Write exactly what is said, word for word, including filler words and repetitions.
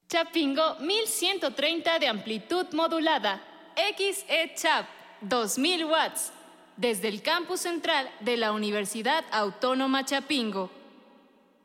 Chapingo mil ciento treinta de amplitud modulada. X E-Chap dos mil watts. Desde el campus central de la Universidad Autónoma Chapingo.